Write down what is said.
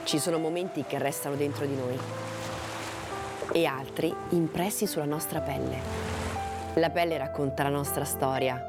Ci sono momenti che restano dentro di noi e altri impressi sulla nostra pelle. La pelle racconta la nostra storia,